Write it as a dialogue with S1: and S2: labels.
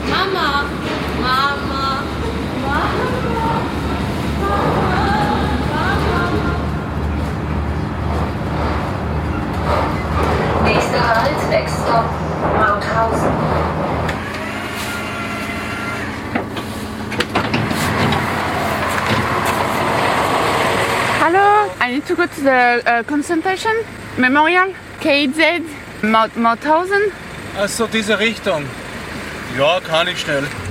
S1: Mama, Mama, Mama,
S2: Nächster Halt, Next Stop, Mauthausen.
S3: Hello, I need to go to the concentration memorial, KZ, Mauthausen.
S4: Achso, diese Richtung. Ja, kann ich schnell.